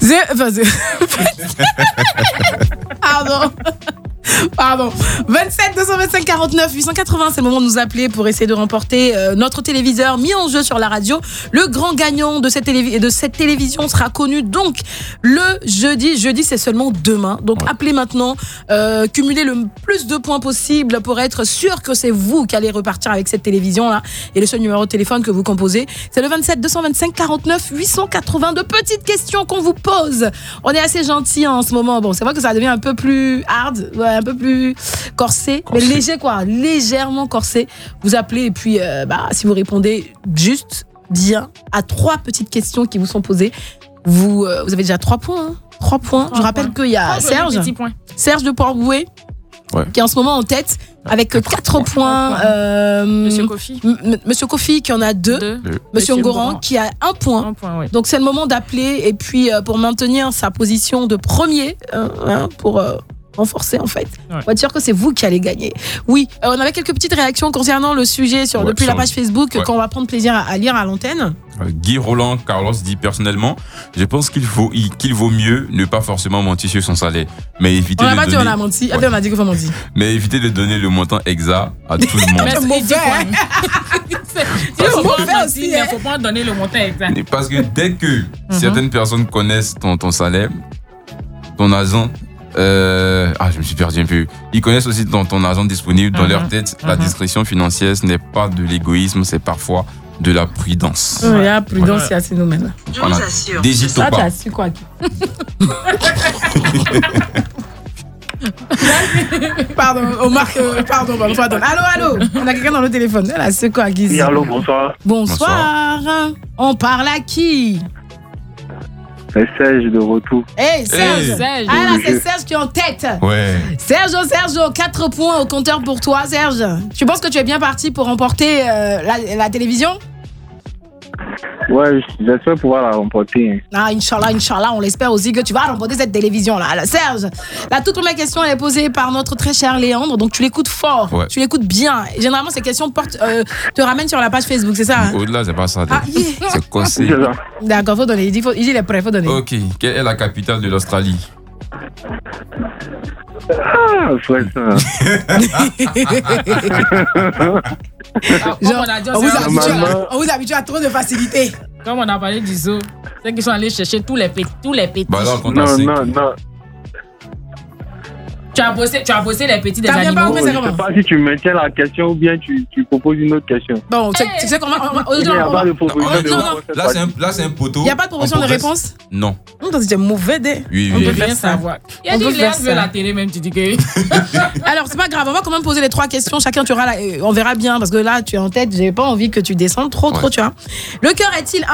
Pardon. 27 225 49 880, c'est le moment de nous appeler pour essayer de remporter notre téléviseur mis en jeu sur la radio. Le grand gagnant de cette télévision sera connu donc le jeudi. Jeudi, c'est seulement demain. Donc appelez maintenant, cumulez le plus de points possible pour être sûr que c'est vous qui allez repartir avec cette télévision-là. Et le seul numéro de téléphone que vous composez, c'est le 27 225 49 880. De petites questions qu'on vous pose. On est assez gentils en ce moment. Bon, c'est vrai que ça devient un peu plus hard, un peu plus corsé, mais léger quoi, légèrement corsé. Vous appelez et puis si vous répondez juste, bien à 3 petites questions qui vous sont posées, vous avez déjà 3 points. Hein. 3 points. Je rappelle qu'il y a Serge de Port-Bouët qui est en ce moment en tête avec 4 points. Monsieur Kofi qui en a 2. Monsieur Ngoran qui a 1 point. Donc c'est le moment d'appeler et puis pour maintenir sa position de premier, pour renforcer en fait. On va dire que c'est vous qui allez gagner. Oui, on avait quelques petites réactions concernant le sujet depuis la page Facebook qu'on va prendre plaisir à lire à l'antenne. Guy Roland Carlos dit personnellement, je pense qu'il vaut mieux ne pas forcément mentir sur son salaire, mais éviter on a menti. On a dit qu'il faut mentir. Mais éviter de donner le montant exact à tout le monde. C'est mauvais. Il faut pas donner le montant exact. Parce que dès que certaines personnes connaissent ton salaire, ton agent. Je me suis perdu un peu. Ils connaissent aussi ton argent disponible dans leur tête. La discrétion financière, ce n'est pas de l'égoïsme, c'est parfois de la prudence. Il y a prudence, c'est assez nous maintenant. Je vous assure. N'hésite pas. Tu as su quoi? Pardon, Omar, pardon. Allô, on a quelqu'un dans le téléphone. Là, c'est quoi, Guy? Oui, allô, bonsoir. Bonsoir. On parle à qui? C'est Serge de retour. Hey, Serge. Ah là, c'est Serge qui est en tête. Ouais. Serge, 4 points au compteur pour toi, Serge. Tu penses que tu es bien parti pour remporter la télévision? Ouais, j'espère pouvoir la remporter. Ah, Inch'Allah, on l'espère aussi que tu vas remporter cette télévision-là. Alors, Serge, la toute première question elle est posée par notre très cher Léandre, donc tu l'écoutes fort, tu l'écoutes bien. Généralement, ces questions te ramènent sur la page Facebook, c'est ça? Hein? Au-delà, c'est pas ça. C'est conseil. D'accord, faut donner. Il dit les prêts, faut donner. Ok, quelle est la capitale de l'Australie? Ah, frère, ça. On vous habitue à trop de facilité. Comme on a parlé du zoo, c'est qu'ils sont allés chercher tous les petits. Bah là, non. Tu as bossé les petits des animaux. Je ne sais pas si tu maintiens la question ou bien tu proposes une autre question. Bon, tu sais comment... Il n'y a pas de proposition de réponse. Là, c'est un poteau. Il n'y a pas de proposition de réponse? Non. C'est mauvais dé. Oui. On peut bien savoir. Il y a dit Léa veut la télé même, tu dis que... Alors, c'est pas grave, on va quand même poser les 3 questions. Chacun, on verra bien, parce que là, tu es en tête. J'ai pas envie que tu descendes trop, tu vois. Le cœur est-il